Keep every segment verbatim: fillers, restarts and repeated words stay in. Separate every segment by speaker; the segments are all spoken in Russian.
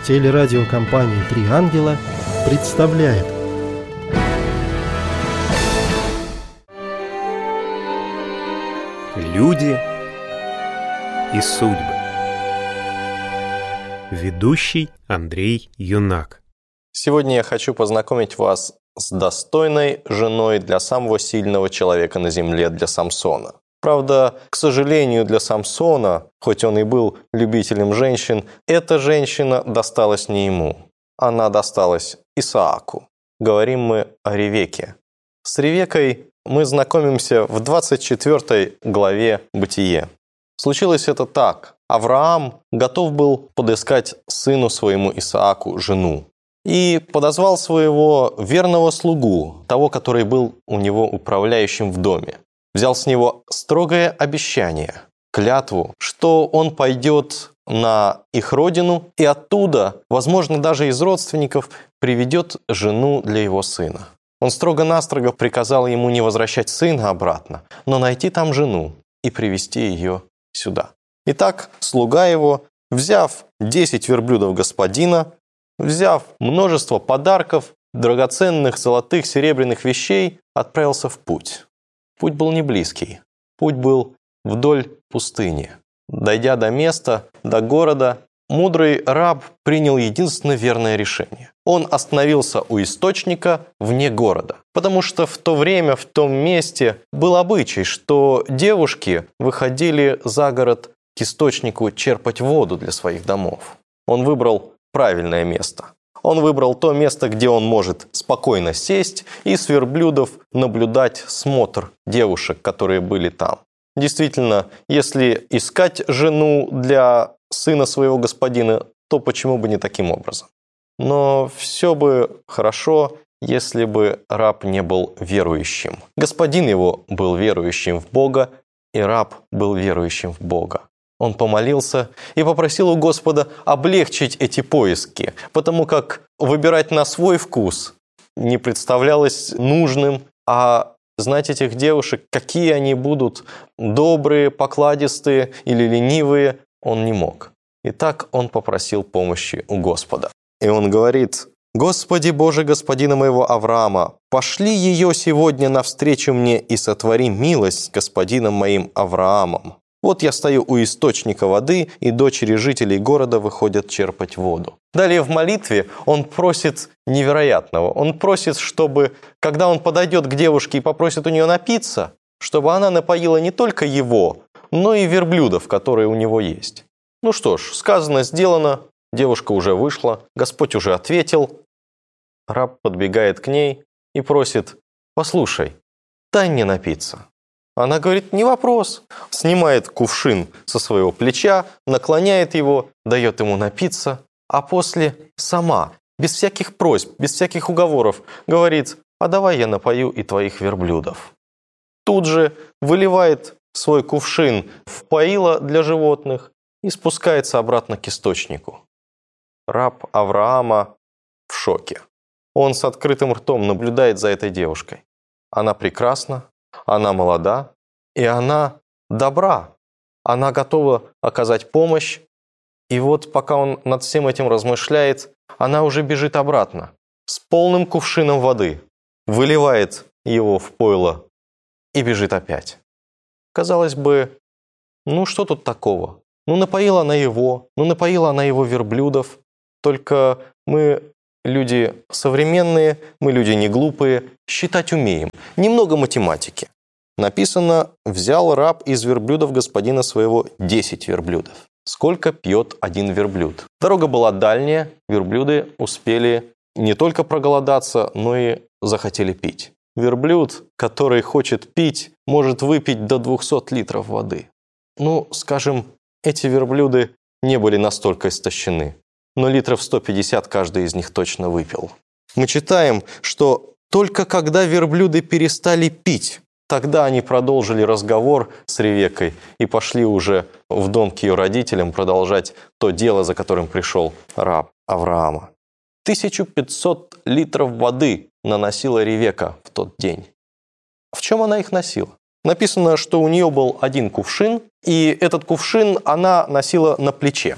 Speaker 1: Телерадиокомпания «Три ангела» представляет.
Speaker 2: Люди и судьбы. Ведущий Андрей Юнак.
Speaker 3: Сегодня я хочу познакомить вас с достойной женой для самого сильного человека на земле, для Самсона. Правда, к сожалению, для Самсона, хоть он и был любителем женщин, эта женщина досталась не ему. Она досталась Исааку. Говорим мы о Ревекке. С Ревеккой мы знакомимся в двадцать четвёртой главе Бытие. Случилось это так. Авраам готов был подыскать сыну своему Исааку жену. И подозвал своего верного слугу, того, который был у него управляющим в доме. Взял с него строгое обещание, клятву, что он пойдет на их родину и оттуда, возможно, даже из родственников, приведет жену для его сына. Он строго-настрого приказал ему не возвращать сына обратно, но найти там жену и привести ее сюда. Итак, слуга его, взяв десять верблюдов господина, взяв множество подарков, драгоценных золотых, серебряных вещей, отправился в путь. Путь был не близкий. Путь был вдоль пустыни. Дойдя до места, до города, мудрый раб принял единственно верное решение. Он остановился у источника вне города. Потому что в то время, в том месте был обычай, что девушки выходили за город к источнику черпать воду для своих домов. Он выбрал правильное место. Он выбрал то место, где он может спокойно сесть и с верблюдов наблюдать смотр девушек, которые были там. Действительно, если искать жену для сына своего господина, то почему бы не таким образом? Но все бы хорошо, если бы раб не был верующим. Господин его был верующим в Бога, и раб был верующим в Бога. Он помолился и попросил у Господа облегчить эти поиски, потому как выбирать на свой вкус не представлялось нужным, а знать этих девушек, какие они будут, добрые, покладистые или ленивые, он не мог. Итак, он попросил помощи у Господа. И он говорит: «Господи Боже, господина моего Авраама, пошли ее сегодня навстречу мне и сотвори милость с господином моим Авраамом. Вот я стою у источника воды, и дочери жителей города выходят черпать воду». Далее в молитве он просит невероятного. Он просит, чтобы, когда он подойдет к девушке и попросит у нее напиться, чтобы она напоила не только его, но и верблюдов, которые у него есть. Ну что ж, сказано, сделано. Девушка уже вышла, Господь уже ответил. Раб подбегает к ней и просит: «Послушай, дай мне напиться». Она говорит: «Не вопрос». Снимает кувшин со своего плеча, наклоняет его, дает ему напиться, а после сама, без всяких просьб, без всяких уговоров, говорит: «А давай я напою и твоих верблюдов». Тут же выливает свой кувшин в поило для животных и спускается обратно к источнику. Раб Авраама в шоке. Он с открытым ртом наблюдает за этой девушкой. Она прекрасна, она молода, и она добра. Она готова оказать помощь. И вот пока он над всем этим размышляет, она уже бежит обратно с полным кувшином воды, выливает его в пойло и бежит опять. Казалось бы, ну что тут такого? Ну напоила она его, ну напоила она его верблюдов. Только мы люди современные, мы люди не глупые, считать умеем. Немного математики. Написано: «Взял раб из верблюдов господина своего десять верблюдов». Сколько пьет один верблюд? Дорога была дальняя, верблюды успели не только проголодаться, но и захотели пить. Верблюд, который хочет пить, может выпить до двухсот литров воды. Ну, скажем, эти верблюды не были настолько истощены, но литров сто пятьдесят каждый из них точно выпил. Мы читаем, что только когда верблюды перестали пить, тогда они продолжили разговор с Ревеккой и пошли уже в дом к ее родителям продолжать то дело, за которым пришел раб Авраама. тысяча пятьсот литров воды наносила Ревекка в тот день. В чем она их носила? Написано, что у нее был один кувшин, и этот кувшин она носила на плече.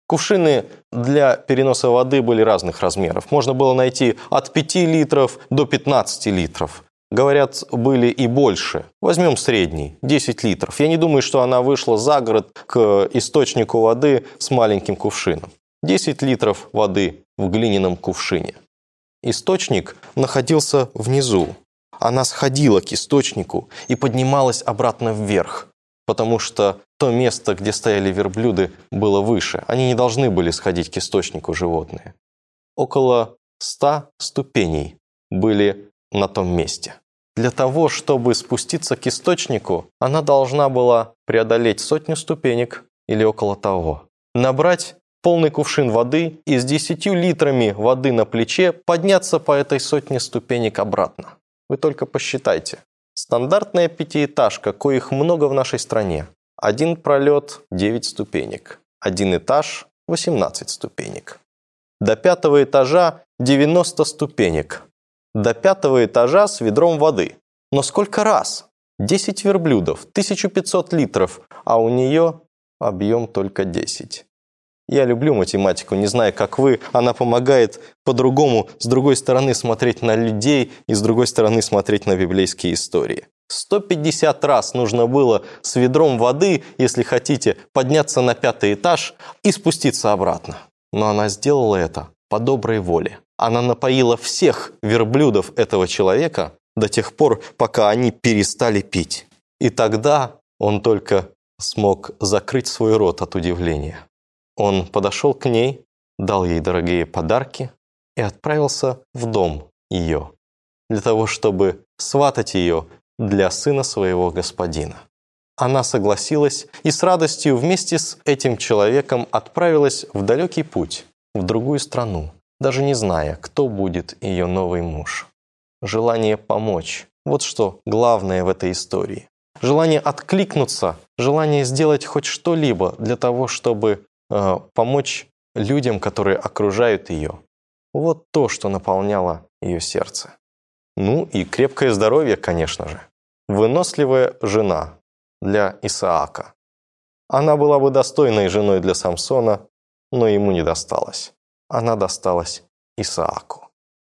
Speaker 3: Кувшины для переноса воды были разных размеров. Можно было найти от пяти литров до пятнадцати литров. Говорят, были и больше. Возьмем средний, десять литров. Я не думаю, что она вышла за город к источнику воды с маленьким кувшином. десять литров воды в глиняном кувшине. Источник находился внизу. Она сходила к источнику и поднималась обратно вверх, потому что то место, где стояли верблюды, было выше. Они не должны были сходить к источнику животные. Около ста ступеней были на том месте. Для того, чтобы спуститься к источнику, она должна была преодолеть сотню ступенек или около того. Набрать полный кувшин воды и с десятью литрами воды на плече подняться по этой сотне ступенек обратно. Вы только посчитайте. Стандартная пятиэтажка, коих много в нашей стране. Один пролет – девять ступенек. Один этаж – восемнадцать ступенек. До пятого этажа – девяносто ступенек. До пятого этажа с ведром воды. Но сколько раз? десять верблюдов, тысяча пятьсот литров, а у нее объем только десять. Я люблю математику, не знаю, как вы. Она помогает по-другому, с другой стороны, смотреть на людей и с другой стороны смотреть на библейские истории. сто пятьдесят раз нужно было с ведром воды, если хотите, подняться на пятый этаж и спуститься обратно. Но она сделала это по доброй воле. Она напоила всех верблюдов этого человека до тех пор, пока они перестали пить. И тогда он только смог закрыть свой рот от удивления. Он подошел к ней, дал ей дорогие подарки и отправился в дом ее, для того, чтобы сватать ее для сына своего господина. Она согласилась и с радостью вместе с этим человеком отправилась в далекий путь, в другую страну, даже не зная, кто будет ее новый муж. Желание помочь – вот что главное в этой истории. Желание откликнуться, желание сделать хоть что-либо для того, чтобы помочь людям, которые окружают ее. Вот то, что наполняло ее сердце. Ну и крепкое здоровье, конечно же. Выносливая жена для Исаака. Она была бы достойной женой для Самсона, но ему не досталось. Она досталась Исааку.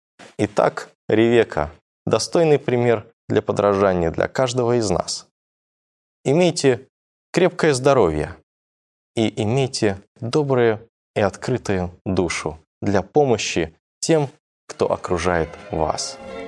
Speaker 3: Итак, Ревекка – достойный пример для подражания для каждого из нас. Имейте крепкое здоровье и имейте добрую и открытую душу для помощи тем, кто окружает вас.